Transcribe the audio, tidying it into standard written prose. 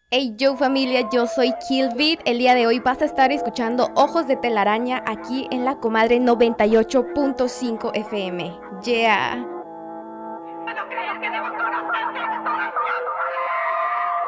Hey yo familia, yo soy Killbit. El día de hoy vas a estar escuchando Ojos de Telaraña aquí en la comadre 98.5 FM. Yeah. ¿No crees que debo conocerte de todas formas?